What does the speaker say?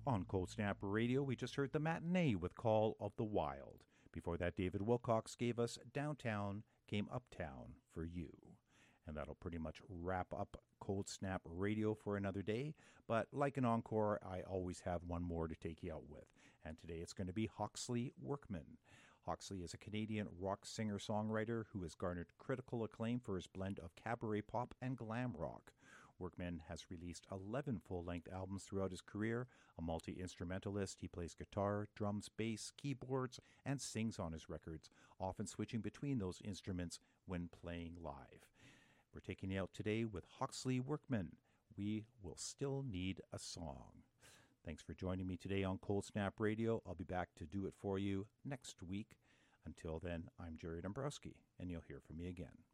On Cold Snap Radio, we just heard The Matinee with Call of the Wild. Before that, David Wilcox gave us Downtown Came Uptown for You. And that'll pretty much wrap up Cold Snap Radio for another day. But like an encore, I always have one more to take you out with. And today it's going to be Hawksley Workman. Hawksley is a Canadian rock singer-songwriter who has garnered critical acclaim for his blend of cabaret pop and glam rock. Workman has released 11 full-length albums throughout his career. A multi-instrumentalist, he plays guitar, drums, bass, keyboards, and sings on his records, often switching between those instruments when playing live. We're taking you out today with Hawksley Workman. We Will Still Need a Song. Thanks for joining me today on Cold Snap Radio. I'll be back to do it for you next week. Until then, I'm Jerry Dombrowski, and you'll hear from me again.